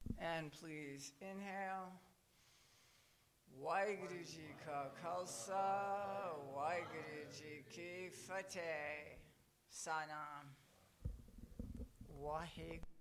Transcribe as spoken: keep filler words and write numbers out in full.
And please inhale. Waheguru Ji Ka Khalsa, Waheguru Ji Ki Fateh. Sanam. Waheguru.